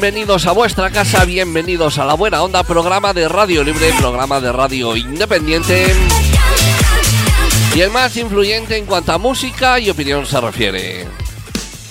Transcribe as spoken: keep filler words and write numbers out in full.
bienvenidos a vuestra casa, bienvenidos a La Buena Onda, programa de radio libre, programa de radio independiente y el más influyente en cuanto a música y opinión se refiere.